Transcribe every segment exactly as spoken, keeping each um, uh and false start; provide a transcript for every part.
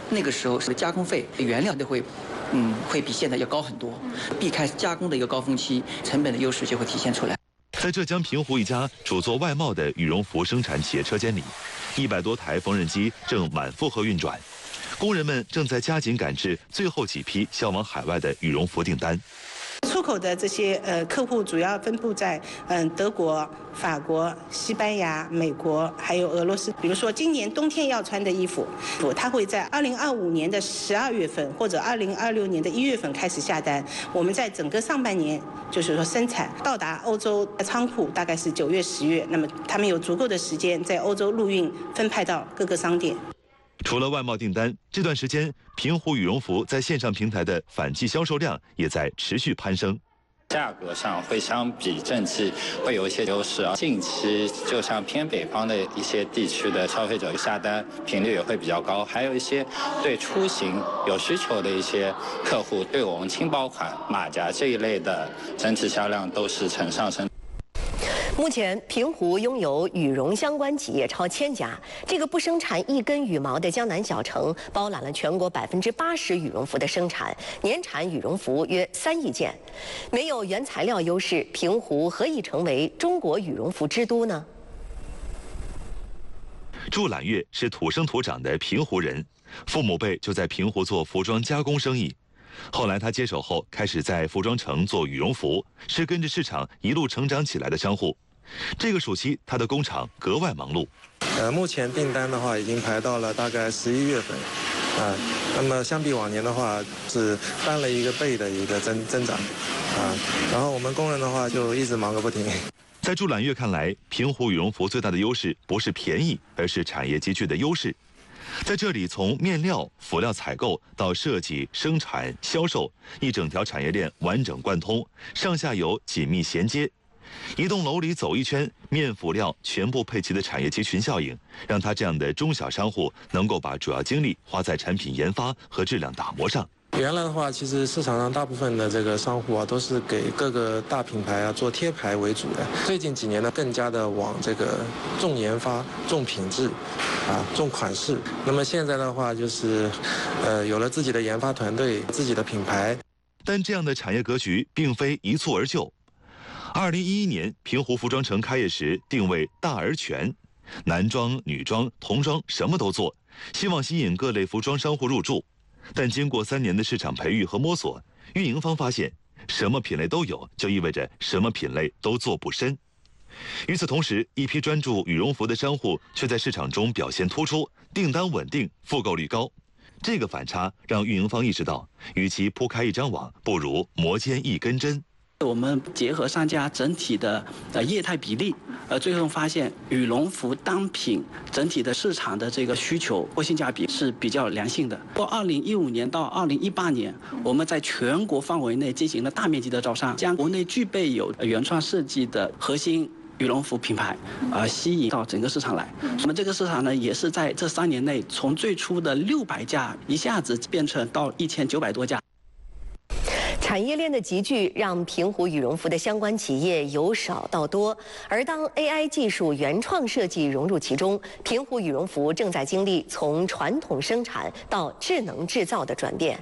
那个时候是加工费、原料都会，嗯，会比现在要高很多，避开加工的一个高峰期，成本的优势就会体现出来。 在浙江平湖一家主做外贸的羽绒服生产企业车间里，一百多台缝纫机正满负荷运转，工人们正在加紧赶制最后几批销往海外的羽绒服订单。 出口的这些呃客户主要分布在嗯德国、法国、西班牙、美国，还有俄罗斯。比如说今年冬天要穿的衣服，它会在二零二五年的十二月份或者二零二六年的一月份开始下单。我们在整个上半年就是说生产到达欧洲的仓库大概是九月、十月，那么他们有足够的时间在欧洲陆运分派到各个商店。 除了外贸订单，这段时间平湖羽绒服在线上平台的反季销售量也在持续攀升。 价格上会相比正季会有一些优势啊。近期就像偏北方的一些地区的消费者下单频率也会比较高，还有一些对出行有需求的一些客户，对我们轻薄款、马甲这一类的整体销量都是呈上升。 目前，平湖拥有羽绒相关企业超千家。这个不生产一根羽毛的江南小城，包揽了全国百分之八十羽绒服的生产，年产羽绒服约三亿件。没有原材料优势，平湖何以成为中国羽绒服之都呢？ 祝揽月是土生土长的平湖人，父母辈就在平湖做服装加工生意。后来他接手后，开始在服装城做羽绒服，是跟着市场一路成长起来的商户。这个暑期，他的工厂格外忙碌。 呃，目前订单的话已经排到了大概十一月份，啊，那么相比往年的话是翻了一个倍的一个增增长，啊，然后我们工人的话就一直忙个不停。 在祝揽月看来，平湖羽绒服最大的优势不是便宜，而是产业集聚的优势。在这里，从面料、辅料采购到设计、生产、销售，一整条产业链完整贯通，上下游紧密衔接。一栋楼里走一圈，面辅料全部配齐的产业集群效应，让他这样的中小商户能够把主要精力花在产品研发和质量打磨上。 原来的话，其实市场上大部分的这个商户啊，都是给各个大品牌啊做贴牌为主的。最近几年呢，更加的往这个重研发、重品质，啊，重款式。那么现在的话，就是呃，有了自己的研发团队、自己的品牌。 但这样的产业格局并非一蹴而就。二零一一年，平湖服装城开业时定位大而全，男装、女装、童装什么都做，希望吸引各类服装商户入驻。但经过三年的市场培育和摸索，运营方发现，什么品类都有，就意味着什么品类都做不深。与此同时，一批专注羽绒服的商户却在市场中表现突出，订单稳定，复购率高。这个反差让运营方意识到，与其铺开一张网，不如磨尖一根针。 我们结合商家整体的呃业态比例，呃，最后发现羽绒服单品整体的市场的这个需求或性价比是比较良性的。到二零一五年到二零一八年，我们在全国范围内进行了大面积的招商，将国内具备有原创设计的核心羽绒服品牌啊、呃、吸引到整个市场来。那么这个市场呢，也是在这三年内从最初的六百家一下子变成到一千九百多家。 产业链的集聚让平湖羽绒服的相关企业由少到多，而当 A I 技术原创设计融入其中，平湖羽绒服正在经历从传统生产到智能制造的转变。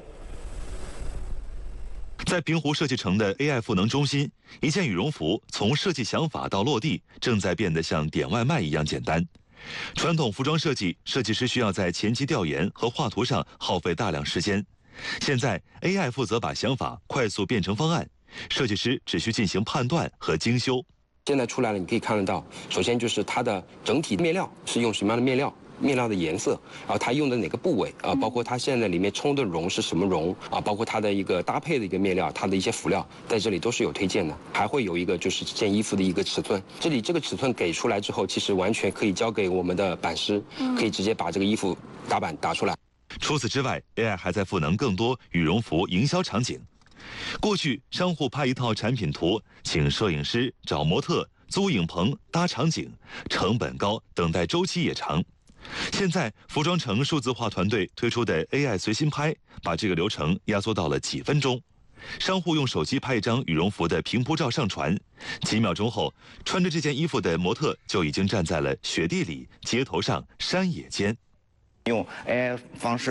在平湖设计城的 A I 赋能中心，一件羽绒服从设计想法到落地，正在变得像点外卖一样简单。传统服装设计，设计师需要在前期调研和画图上耗费大量时间。现在 A I 负责把想法快速变成方案，设计师只需进行判断和精修。 现在出来了，你可以看得到，首先就是它的整体面料是用什么样的面料，面料的颜色，然后它用的哪个部位啊，包括它现在里面冲的绒是什么绒啊，包括它的一个搭配的一个面料，它的一些辅料在这里都是有推荐的。还会有一个就是这件衣服的一个尺寸，这里这个尺寸给出来之后，其实完全可以交给我们的版师，可以直接把这个衣服打版打出来。 除此之外 ，A I 还在赋能更多羽绒服营销场景。过去，商户拍一套产品图，请摄影师、找模特、租影棚、搭场景，成本高，等待周期也长。现在，服装城数字化团队推出的 A I 随心拍，把这个流程压缩到了几分钟。商户用手机拍一张羽绒服的平铺照上传，几秒钟后，穿着这件衣服的模特就已经站在了雪地里、街头上、山野间。 用 A I 方式